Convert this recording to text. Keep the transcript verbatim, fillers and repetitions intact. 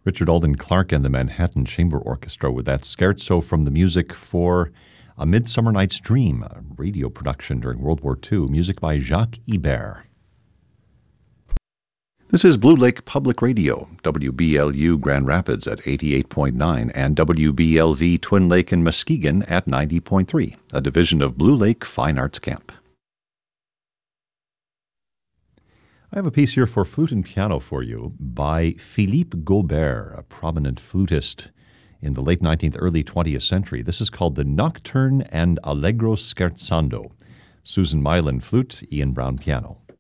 Richard Alden Clark and the Manhattan Chamber Orchestra with that scherzo from the music for A Midsummer Night's Dream, a radio production during World War Two, music by Jacques Ibert. This is Blue Lake Public Radio, W B L U Grand Rapids at eighty-eight point nine and W B L V Twin Lake and Muskegon at ninety point three, a division of Blue Lake Fine Arts Camp. I have a piece here for flute and piano for you by Philippe Gaubert, a prominent flutist in the late nineteenth, early twentieth century. This is called the Nocturne and Allegro Scherzando. Susan Mylan, flute, Ian Brown, piano.